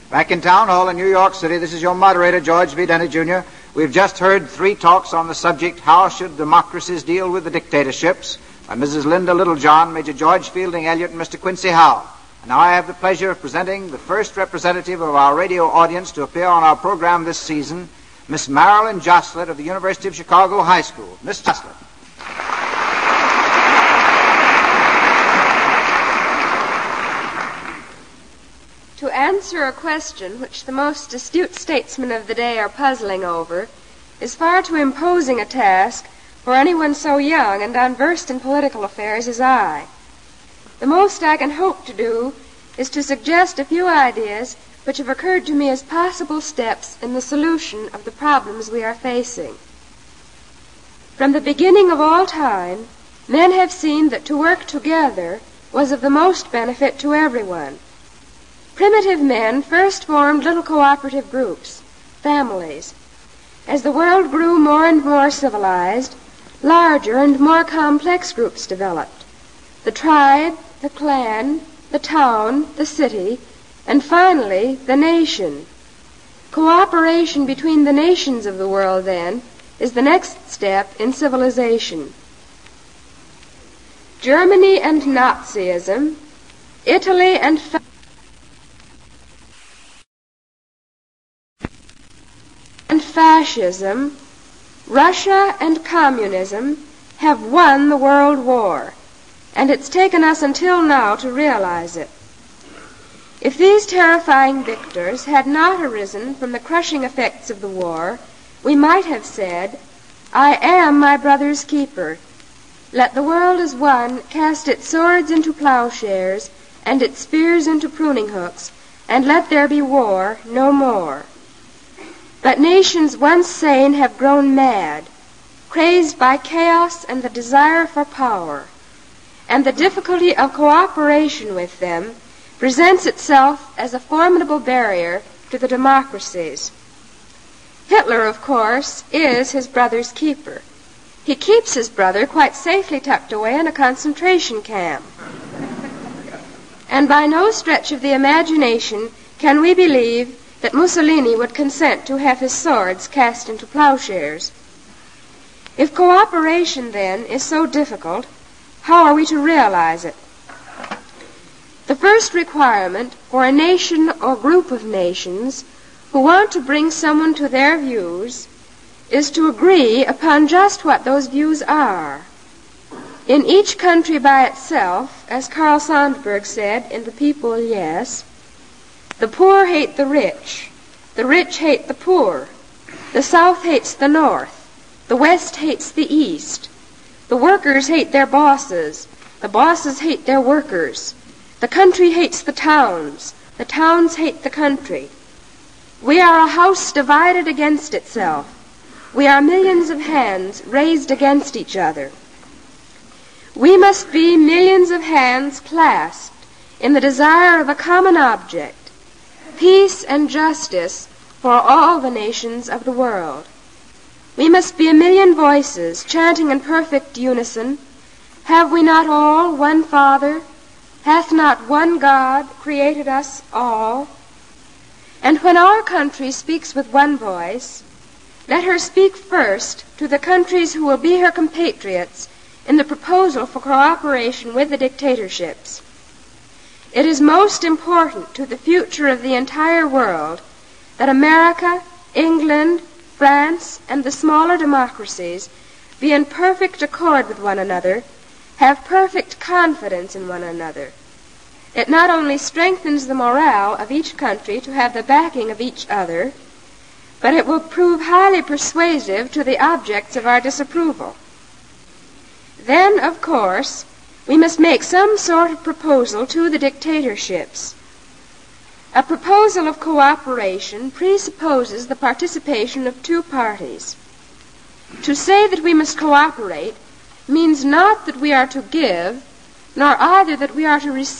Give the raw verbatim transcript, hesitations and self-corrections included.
Back in Town Hall in New York City, this is your moderator, George V. Denny, Junior We've just heard three talks on the subject, How Should Democracies Deal with the Dictatorships, by Missus Linda Littlejohn, Major George Fielding Elliott, and Mister Quincy Howell. And now I have the pleasure of presenting the first representative of our radio audience to appear on our program this season, Miss Marilyn Joslett of the University of Chicago High School. Miss Joslett. To answer a question which the most astute statesmen of the day are puzzling over is far too imposing a task for anyone so young and unversed in political affairs as I. The most I can hope to do is to suggest a few ideas which have occurred to me as possible steps in the solution of the problems we are facing. From the beginning of all time, men have seen that to work together was of the most benefit to everyone. Primitive men first formed little cooperative groups, families. As the world grew more and more civilized, larger and more complex groups developed. The tribe, the clan, the town, the city, and finally the nation. Cooperation between the nations of the world, then, is the next step in civilization. Germany and Nazism, Italy and fa- and fascism, Russia and communism have won the World War, and it's taken us until now to realize it. If these terrifying victors had not arisen from the crushing effects of the war, we might have said, I am my brother's keeper. Let the world as one cast its swords into plowshares and its spears into pruning hooks, and let there be war no more. But nations once sane have grown mad, crazed by chaos and the desire for power, and the difficulty of cooperation with them presents itself as a formidable barrier to the democracies. Hitler, of course, is his brother's keeper. He keeps his brother quite safely tucked away in a concentration camp. And by no stretch of the imagination can we believe that Mussolini would consent to have his swords cast into plowshares. If cooperation, then, is so difficult, how are we to realize it? The first requirement for a nation or group of nations who want to bring someone to their views is to agree upon just what those views are. In each country by itself, as Carl Sandburg said in The People, Yes, the poor hate the rich, the rich hate the poor, the South hates the North, the West hates the East, the workers hate their bosses, the bosses hate their workers, the country hates the towns, the towns hate the country. We are a house divided against itself. We are millions of hands raised against each other. We must be millions of hands clasped in the desire of a common object, peace and justice for all the nations of the world. We must be a million voices chanting in perfect unison, Have we not all one Father? Hath not one God created us all? And when our country speaks with one voice, let her speak first to the countries who will be her compatriots in the proposal for cooperation with the dictatorships. It is most important to the future of the entire world that America, England, France, and the smaller democracies be in perfect accord with one another, have perfect confidence in one another. It not only strengthens the morale of each country to have the backing of each other, but it will prove highly persuasive to the objects of our disapproval. Then, of course, we must make some sort of proposal to the dictatorships. A proposal of cooperation presupposes the participation of two parties. To say that we must cooperate means not that we are to give, nor either that we are to receive